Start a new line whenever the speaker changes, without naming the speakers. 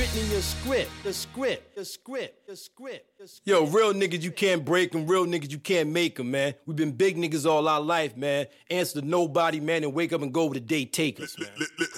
writing your script. The script. Yo, real niggas you can't break them, real niggas you can't make them, man. We've been big niggas all our life, man. Answer to nobody, man, and wake up and go where the day take us, man.